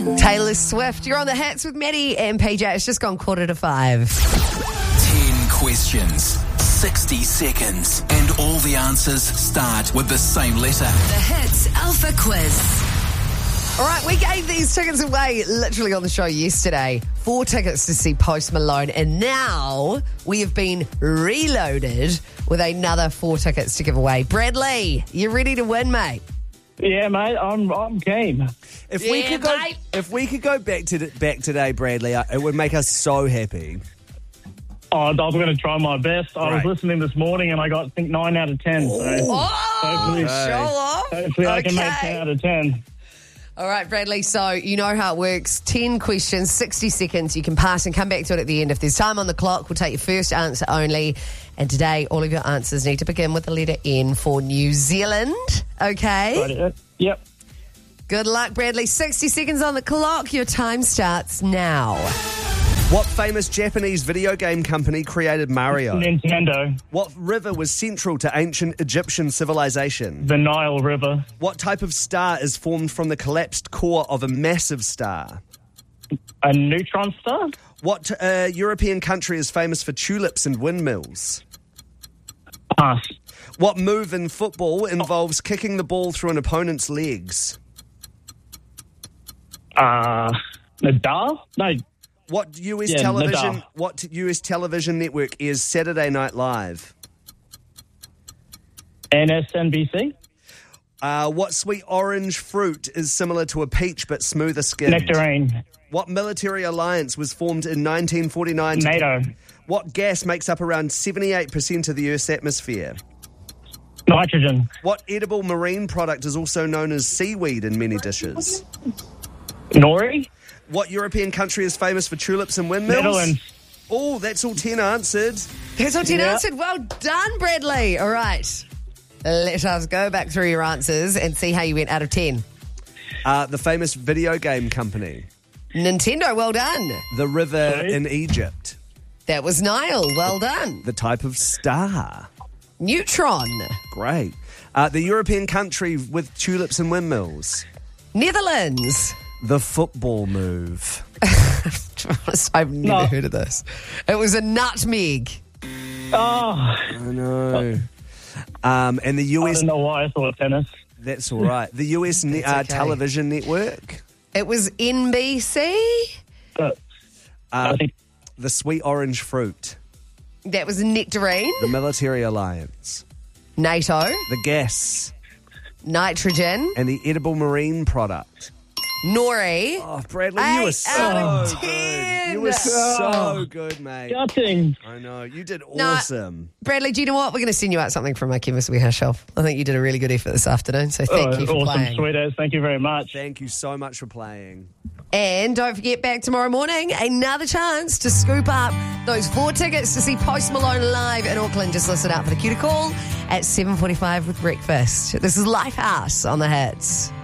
Taylor Swift, you're on the hits with Maddie and PJ. It's just gone 5:45. 10 questions, 60 seconds, and all the answers start with the same letter. The Hits Alpha Quiz. All right, we gave these tickets away literally on the show yesterday. 4 tickets to see Post Malone, and now we have been reloaded with another 4 tickets to give away. Bradley, you ready to win, mate? Yeah, mate, I'm keen. If we could go back today, Bradley, it would make us so happy. Oh, I'm going to try my best. I was Right. listening this morning and I got, I think, 9 out of 10. So hopefully, show off. hopefully I can make 10 out of 10. All right, Bradley, so you know how it works. 10 questions, 60 seconds. You can pass and come back to it at the end. If there's time on the clock, we'll take your first answer only. And today, all of your answers need to begin with the letter N for New Zealand. Okay? Right, yep. Good luck, Bradley. 60 seconds on the clock. Your time starts now. What famous Japanese video game company created Mario? Nintendo, What river was central to ancient Egyptian civilization? the Nile River, What type of star is formed from the collapsed core of a massive star? a neutron star, What European country is famous for tulips and windmills? pass, What move in football involves kicking the ball through an opponent's legs? Nadal? No, What US Yeah, television? Nadal. What US television network is Saturday Night Live? NSNBC, What sweet orange fruit is similar to a peach but smoother skinned? Nectarine, What military alliance was formed in 1949? NATO, What gas makes up around 78% of the Earth's atmosphere? nitrogen, What edible marine product is also known as seaweed in many dishes? nori, What European country is famous for tulips and windmills? Netherlands. Oh, that's all 10 answered. Here's what you Yeah. answered. Well done, Bradley. All right. Let us go back through your answers and see how you went out of 10. The famous video game company. Nintendo, well done. The river Sorry? in Egypt. That was Nile, well done. The type of star. Neutron. Great. The European country with tulips and windmills. Netherlands. The football move. I've never No. heard of this. It was a nutmeg. Oh, I know. And the I US... don't know why I thought tennis. That's all right. The US okay. television network. It was NBC. But I think The sweet orange fruit. That was Nectarine. The military alliance. NATO. The gas. Nitrogen. And the edible marine product. Nori. Oh, Bradley, you were 8 so out of good. 10. You were so good, mate. gutting. I know. You did No. awesome. Bradley, do you know what? We're going to send you out something from my Chemist Warehouse shelf. I think you did a really good effort this afternoon, so thank you for awesome, playing. sweet as. Thank you very much. Thank you so much for playing. And don't forget, back tomorrow morning, another chance to scoop up those 4 tickets to see Post Malone live in Auckland. Just listen out for the cue to call at 7:45 with breakfast. This is Lifehouse on the Hits.